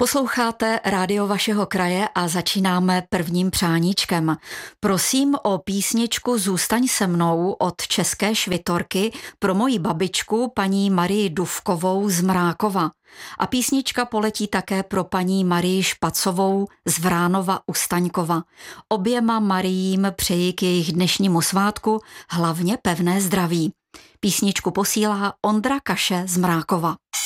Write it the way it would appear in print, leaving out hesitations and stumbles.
Posloucháte rádio vašeho kraje a začínáme prvním přáníčkem. Prosím o písničku Zůstaň se mnou od České Švitorky pro moji babičku paní Marii Dufkovou z Mrákova. A písnička poletí také pro paní Marii Špacovou z Vránova u Staňkova. Oběma Mariím přeji k jejich dnešnímu svátku hlavně pevné zdraví. Písničku posílá Ondra Kaše z Mrákova.